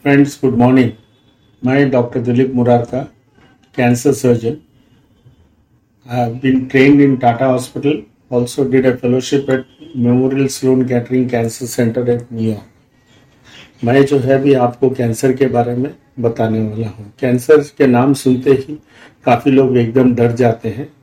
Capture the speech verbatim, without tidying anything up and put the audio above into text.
Friends, good morning. मैं doctor Dilip Murarka, cancer surgeon. I have been trained in Tata Hospital, also did a fellowship at Memorial Sloan Kettering Cancer Center at New York. मैं जो है भी आपको cancer के बारे में बताने वाला हूँ। कैंसर के नाम सुनते ही काफ़ी लोग एकदम डर जाते हैं।